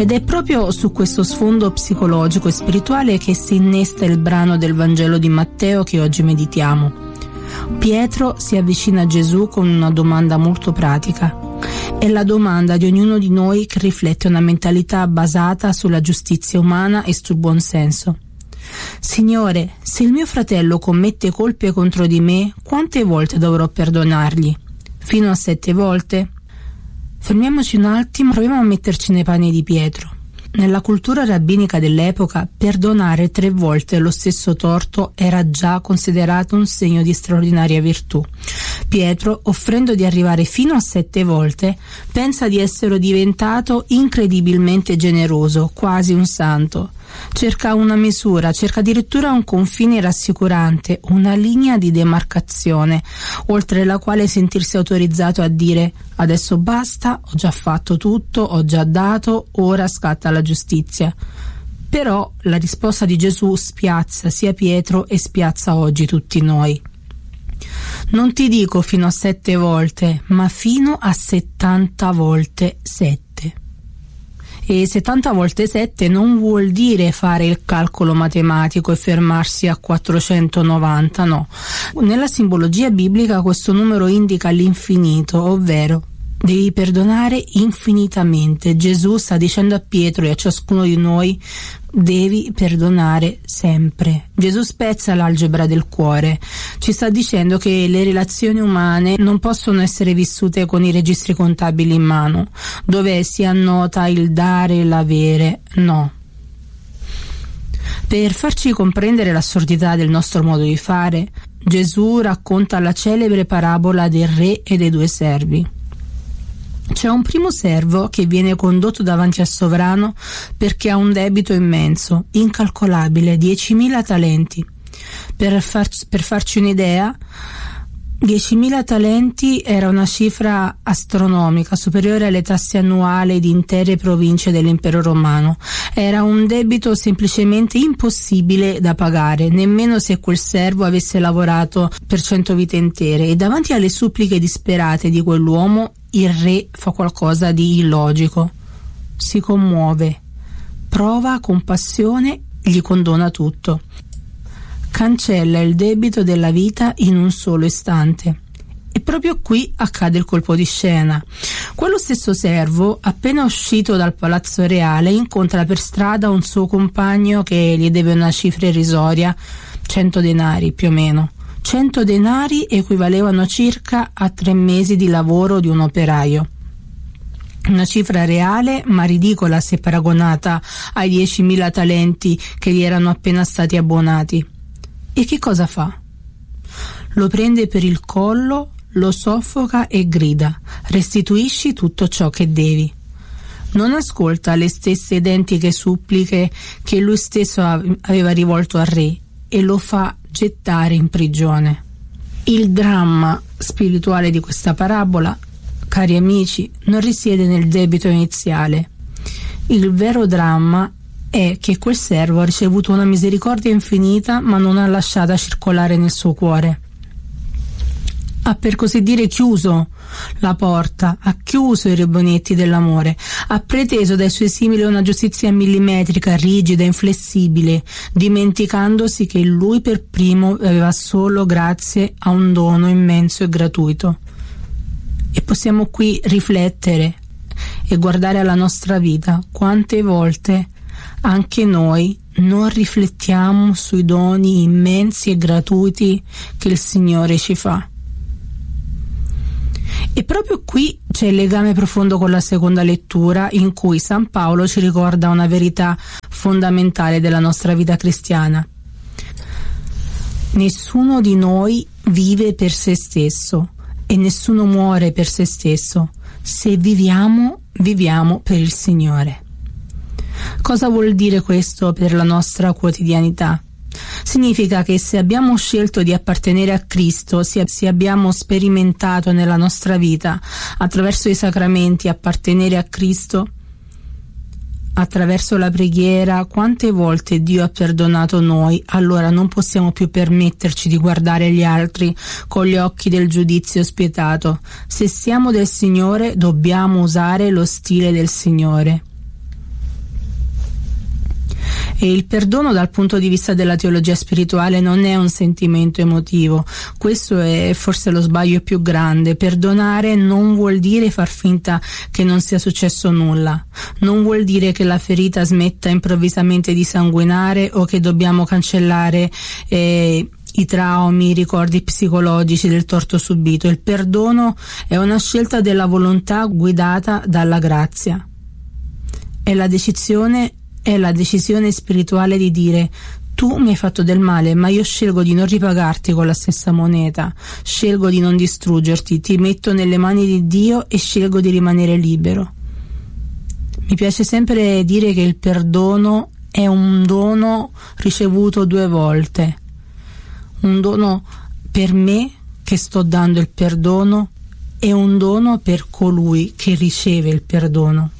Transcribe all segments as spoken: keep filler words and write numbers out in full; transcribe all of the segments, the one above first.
Ed è proprio su questo sfondo psicologico e spirituale che si innesta il brano del Vangelo di Matteo che oggi meditiamo. Pietro si avvicina a Gesù con una domanda molto pratica. È la domanda di ognuno di noi che riflette una mentalità basata sulla giustizia umana e sul buon senso. Signore, se il mio fratello commette colpe contro di me, quante volte dovrò perdonargli? Fino a sette volte? Fermiamoci un attimo, proviamo a metterci nei panni di Pietro. Nella cultura rabbinica dell'epoca, perdonare tre volte lo stesso torto era già considerato un segno di straordinaria virtù. Pietro, offrendo di arrivare fino a sette volte, pensa di essere diventato incredibilmente generoso, quasi un santo. Cerca una misura, cerca addirittura un confine rassicurante, una linea di demarcazione, oltre la quale sentirsi autorizzato a dire: adesso basta, ho già fatto tutto, ho già dato, ora scatta la giustizia. Però la risposta di Gesù spiazza sia Pietro e spiazza oggi tutti noi. Non ti dico fino a sette volte, ma fino a settanta volte sette. E settanta volte sette non vuol dire fare il calcolo matematico e fermarsi a quattrocentonovanta, no. Nella simbologia biblica questo numero indica l'infinito, ovvero devi perdonare infinitamente. Gesù sta dicendo a Pietro e a ciascuno di noi: devi perdonare sempre. Gesù spezza l'algebra del cuore, ci sta dicendo che le relazioni umane non possono essere vissute con i registri contabili in mano, dove si annota il dare e l'avere, no. Per farci comprendere l'assurdità del nostro modo di fare, Gesù racconta la celebre parabola del re e dei due servi. C'è un primo servo che viene condotto davanti al sovrano perché ha un debito immenso, incalcolabile, diecimila talenti. Per, far, per farci un'idea, diecimila talenti era una cifra astronomica, superiore alle tasse annuali di intere province dell'impero romano. Era un debito semplicemente impossibile da pagare, nemmeno se quel servo avesse lavorato per cento vite intere. E davanti alle suppliche disperate di quell'uomo, il re fa qualcosa di illogico. Si commuove, prova compassione, gli condona tutto. Cancella il debito della vita in un solo istante. E proprio qui accade il colpo di scena. Quello stesso servo, appena uscito dal palazzo reale, incontra per strada un suo compagno che gli deve una cifra irrisoria, cento denari più o meno. cento denari equivalevano circa a tre mesi di lavoro di un operaio. Una cifra reale ma ridicola se paragonata ai diecimila talenti che gli erano appena stati abbonati. E che cosa fa? Lo prende per il collo, lo soffoca e grida: restituisci tutto ciò che devi. Non ascolta le stesse identiche suppliche che lui stesso aveva rivolto al re e lo fa gettare in prigione. Il dramma spirituale di questa parabola, cari amici, non risiede nel debito iniziale. Il vero dramma è che quel servo ha ricevuto una misericordia infinita ma non ha lasciata circolare nel suo cuore. Ha per così dire chiuso la porta, ha chiuso i rubinetti dell'amore, ha preteso dai suoi simili una giustizia millimetrica, rigida, inflessibile, dimenticandosi che lui per primo aveva solo grazie a un dono immenso e gratuito. E possiamo qui riflettere e guardare alla nostra vita: quante volte anche noi non riflettiamo sui doni immensi e gratuiti che il Signore ci fa. E proprio qui c'è il legame profondo con la seconda lettura, in cui San Paolo ci ricorda una verità fondamentale della nostra vita cristiana. Nessuno di noi vive per se stesso e nessuno muore per se stesso. Se viviamo, viviamo per il Signore. Cosa vuol dire questo per la nostra quotidianità? Significa che se abbiamo scelto di appartenere a Cristo, se, se abbiamo sperimentato nella nostra vita, attraverso i sacramenti, appartenere a Cristo, attraverso la preghiera, quante volte Dio ha perdonato noi, allora non possiamo più permetterci di guardare gli altri con gli occhi del giudizio spietato. Se siamo del Signore, dobbiamo usare lo stile del Signore. E il perdono dal punto di vista della teologia spirituale non è un sentimento emotivo. Questo è forse lo sbaglio più grande. Perdonare non vuol dire far finta che non sia successo nulla. Non vuol dire che la ferita smetta improvvisamente di sanguinare o che dobbiamo cancellare eh, i traumi, i ricordi psicologici del torto subito. Il perdono è una scelta della volontà guidata dalla grazia. È la decisione, è la decisione spirituale di dire: tu mi hai fatto del male, ma io scelgo di non ripagarti con la stessa moneta, scelgo di non distruggerti, ti metto nelle mani di Dio e scelgo di rimanere libero. Mi piace sempre dire che il perdono è un dono ricevuto due volte. Un dono per me che sto dando il perdono e un dono per colui che riceve il perdono.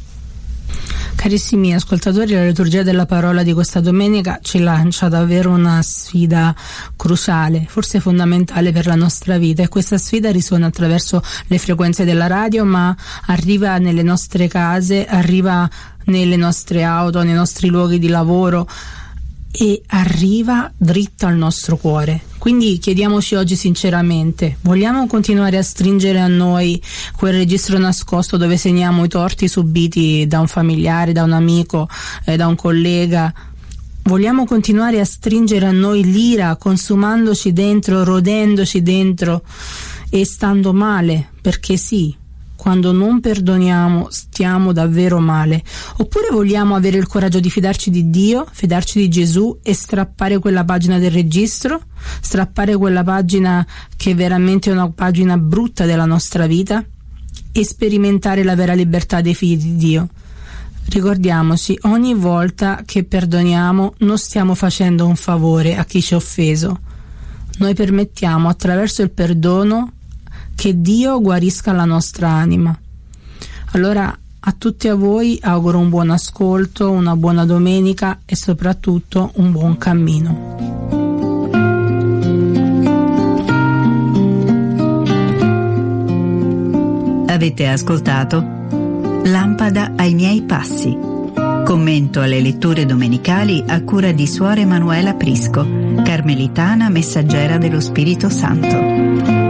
Carissimi ascoltatori, la liturgia della parola di questa domenica ci lancia davvero una sfida cruciale, forse fondamentale per la nostra vita, e questa sfida risuona attraverso le frequenze della radio, ma arriva nelle nostre case, arriva nelle nostre auto, nei nostri luoghi di lavoro e arriva dritta al nostro cuore. Quindi chiediamoci oggi sinceramente: vogliamo continuare a stringere a noi quel registro nascosto dove segniamo i torti subiti da un familiare, da un amico, eh, da un collega? Vogliamo continuare a stringere a noi l'ira, consumandoci dentro, rodendoci dentro e stando male? Perché sì, quando non perdoniamo stiamo davvero male. Oppure vogliamo avere il coraggio di fidarci di Dio, fidarci di Gesù e strappare quella pagina del registro, strappare quella pagina che è veramente una pagina brutta della nostra vita e sperimentare la vera libertà dei figli di Dio. Ricordiamoci, ogni volta che perdoniamo non stiamo facendo un favore a chi ci ha offeso. Noi permettiamo attraverso il perdono che Dio guarisca la nostra anima. Allora a tutti a voi auguro un buon ascolto, una buona domenica e soprattutto un buon cammino. Avete ascoltato Lampada ai miei passi. Commento alle letture domenicali a cura di Suor Emanuela Prisco, carmelitana messaggera dello Spirito Santo.